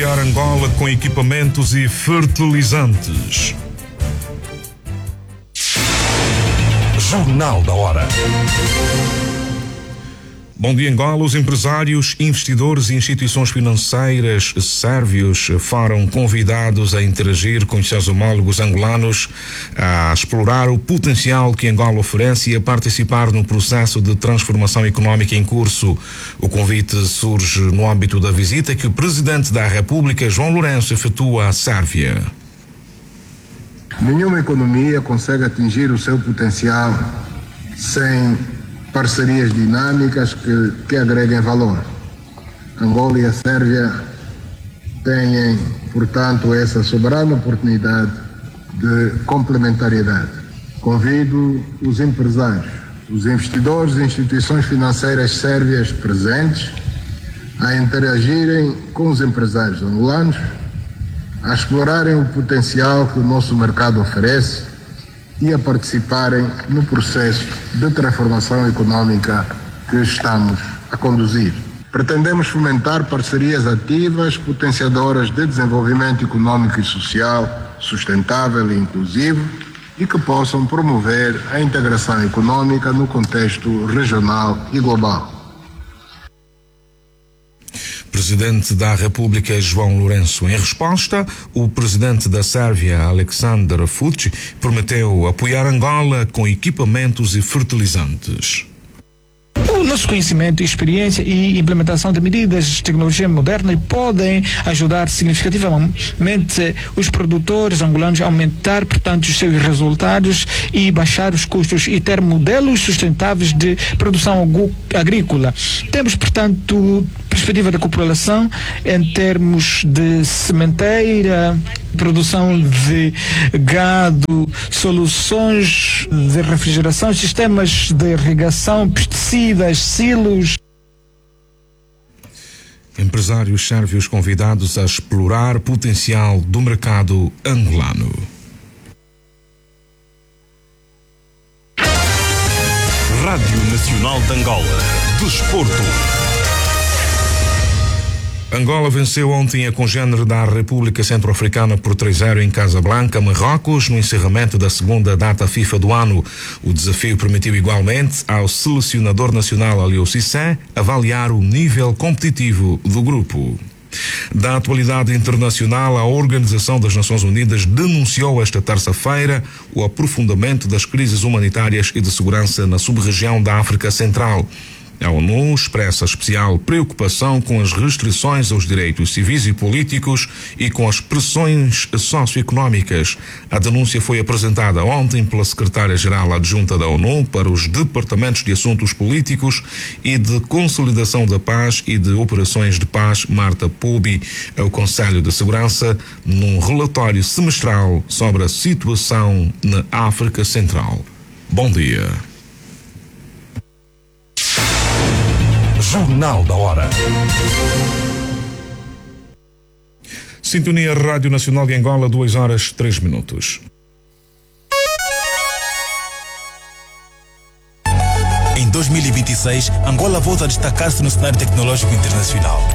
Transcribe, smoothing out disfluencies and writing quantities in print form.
Angola com equipamentos e fertilizantes. Jornal da Hora. Bom dia, Angola. Os empresários, investidores e instituições financeiras sérvios foram convidados a interagir com os seus homólogos angolanos, a explorar o potencial que Angola oferece e a participar no processo de transformação económica em curso. O convite surge no âmbito da visita que o Presidente da República, João Lourenço, efetua à Sérvia. Nenhuma economia consegue atingir o seu potencial sem parcerias dinâmicas que agreguem valor. Angola e a Sérvia têm, portanto, essa soberana oportunidade de complementariedade. Convido os empresários, os investidores e instituições financeiras sérvias presentes a interagirem com os empresários angolanos, a explorarem o potencial que o nosso mercado oferece e a participarem no processo de transformação económica que estamos a conduzir. Pretendemos fomentar parcerias ativas, potenciadoras de desenvolvimento económico e social, sustentável e inclusivo e que possam promover a integração económica no contexto regional e global. Presidente da República, João Lourenço. Em resposta, o presidente da Sérvia, Aleksandar Vučić, prometeu apoiar Angola com equipamentos e fertilizantes. O nosso conhecimento, experiência e implementação de medidas de tecnologia moderna podem ajudar significativamente os produtores angolanos a aumentar, portanto, os seus resultados e baixar os custos e ter modelos sustentáveis de produção agrícola. Temos, portanto, perspectiva da cooperação em termos de sementeira, produção de gado, soluções de refrigeração, sistemas de irrigação, pesticidas, silos. Empresários sérvios convidados a explorar potencial do mercado angolano. Rádio Nacional de Angola. Desporto. Angola venceu ontem a congênere da República Centro-Africana por 3-0 em Casablanca, Marrocos, no encerramento da segunda data FIFA do ano. O desafio permitiu igualmente ao selecionador nacional Aliou Cissé avaliar o nível competitivo do grupo. Da atualidade internacional, a Organização das Nações Unidas denunciou esta terça-feira o aprofundamento das crises humanitárias e de segurança na sub-região da África Central. A ONU expressa especial preocupação com as restrições aos direitos civis e políticos e com as pressões socioeconómicas. A denúncia foi apresentada ontem pela secretária-geral adjunta da ONU para os departamentos de assuntos políticos e de consolidação da paz e de operações de paz, Marta Pobi, ao Conselho de Segurança, num relatório semestral sobre a situação na África Central. Bom dia. Jornal da Hora. Sintonia Rádio Nacional de Angola, 2h03. Em 2026, Angola volta a destacar-se no cenário tecnológico internacional.